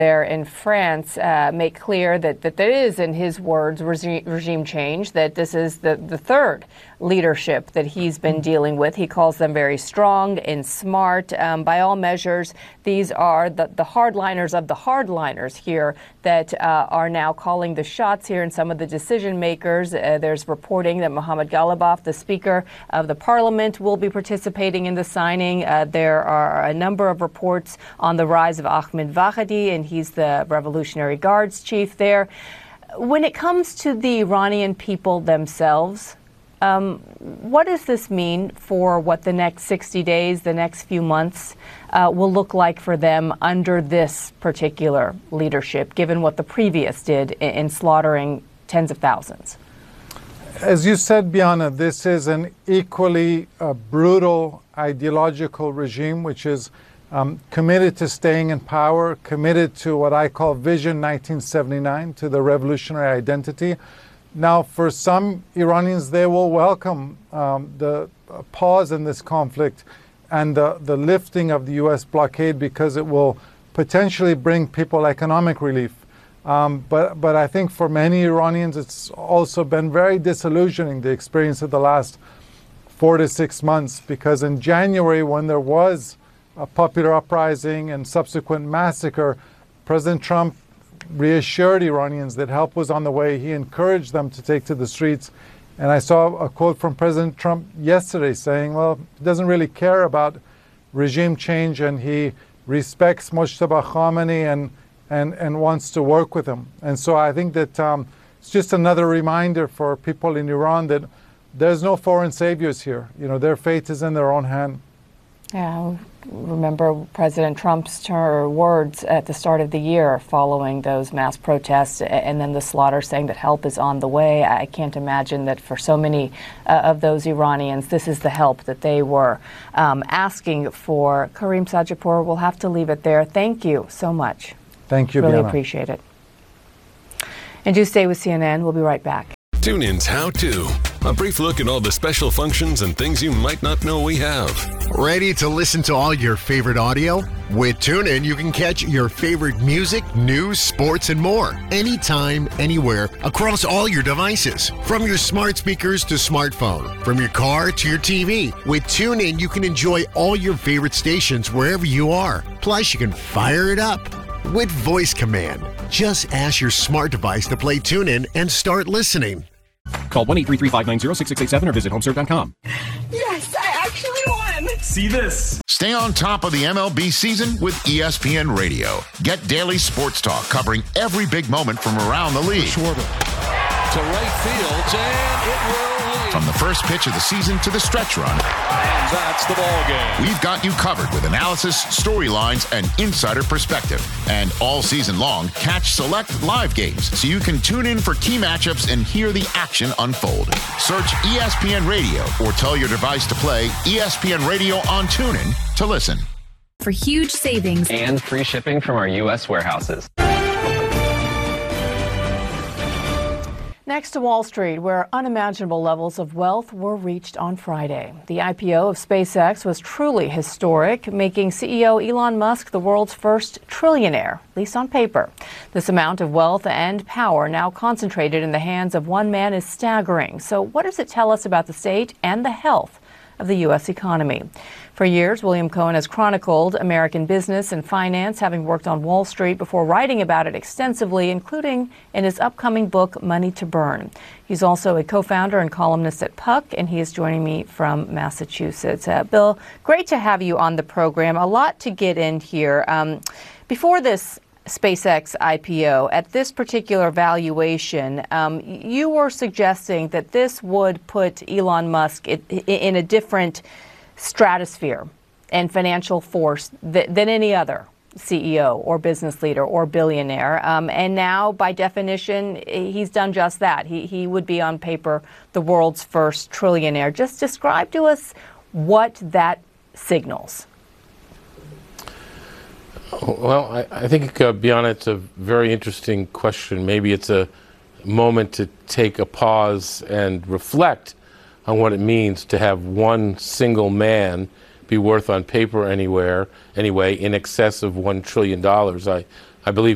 there in France make clear that there is, in his words, regime change, that this is the third leadership that he's been dealing with. He calls them very strong and smart. By all measures, these are the hardliners of the hardliners here that are now calling the shots here, and some of the decision makers. There's reporting that Mohamed Ghalibaf, the Speaker of the Parliament, will be participating in the signing. There are a number of reports on the rise of Ahmed Vahedi, and he's the Revolutionary Guards chief there. When it comes to the Iranian people themselves, what does this mean for what the next 60 days, the next few months will look like for them under this particular leadership, given what the previous did in slaughtering tens of thousands? As you said, Bianna, this is an equally brutal ideological regime, which is committed to staying in power, committed to what I call Vision 1979, to the revolutionary identity. Now, for some Iranians, they will welcome the pause in this conflict and the lifting of the U.S. blockade, because it will potentially bring people economic relief. But I think for many Iranians, it's also been very disillusioning, the experience of the last 4 to 6 months, because in January, when there was a popular uprising and subsequent massacre, President Trump reassured Iranians that help was on the way. He encouraged them to take to the streets. And I saw a quote from President Trump yesterday saying, well, he doesn't really care about regime change, and he respects Mojtaba Khamenei and wants to work with him. And so I think that it's just another reminder for people in Iran that there's no foreign saviors here. You know, their fate is in their own hand. Yeah, remember President Trump's words at the start of the year following those mass protests and then the slaughter, saying that help is on the way. I can't imagine that for so many of those Iranians, this is the help that they were asking for. Karim Sadjapur, we'll have to leave it there. Thank you so much. Thank you, Really Bianna. appreciate it. And do stay with CNN. We'll be right back. TuneIn's How To. A brief look at all the special functions and things you might not know we have. Ready to listen to all your favorite audio? With TuneIn, you can catch your favorite music, news, sports, and more. Anytime, anywhere, across all your devices. From your smart speakers to smartphone. From your car to your TV. With TuneIn, you can enjoy all your favorite stations wherever you are. Plus, you can fire it up with voice command. Just ask your smart device to play TuneIn and start listening. Call 1-833-590-6687 or visit homeserve.com. Yes, I actually won. See this. Stay on top of the MLB season with ESPN Radio. Get daily sports talk covering every big moment from around the league. To right field, and it will lead. From the first pitch of the season to the stretch run. And that's the ball game. We've got you covered with analysis, storylines, and insider perspective. And all season long, catch select live games so you can tune in for key matchups and hear the action unfold. Search ESPN Radio or tell your device to play ESPN Radio on TuneIn to listen. For huge savings and free shipping from our U.S. warehouses. Next to Wall Street, where unimaginable levels of wealth were reached on Friday. The IPO of SpaceX was truly historic, making CEO Elon Musk the world's first trillionaire, at least on paper. This amount of wealth and power now concentrated in the hands of one man is staggering. So what does it tell us about the state and the health of the U.S. economy? For years, William Cohen has chronicled American business and finance, having worked on Wall Street before writing about it extensively, including in his upcoming book, Money to Burn. He's also a co-founder and columnist at Puck, and he is joining me from Massachusetts. Bill, great to have you on the program. A lot to get in here. Before this SpaceX IPO, at this particular valuation, you were suggesting that this would put Elon Musk in a different stratosphere and financial force than any other CEO or business leader or billionaire. And now, by definition, he's done just that. He would be on paper the world's first trillionaire. Just describe to us what that signals. Well, I think, Bianna, it's a very interesting question. Maybe it's a moment to take a pause and reflect on what it means to have one single man be worth on paper anyway in excess of $1 trillion. I believe